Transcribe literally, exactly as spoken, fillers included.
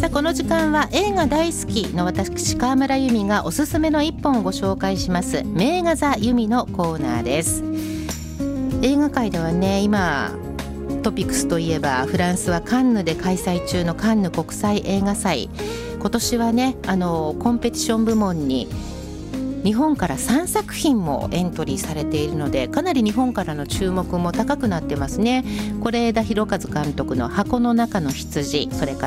さあこの時間は映画大好きの私川村由美がおすすめの一本をご紹介します名画座由美のコーナーです。映画界ではね、今トピックスといえばフランスはカンヌで開催中のカンヌ国際映画祭、今年はねあのコンペティション部門に日本からさんさく品もエントリーされているので、かなり日本からの注目も高くなってますね。是枝裕和監督の箱の中の羊、それか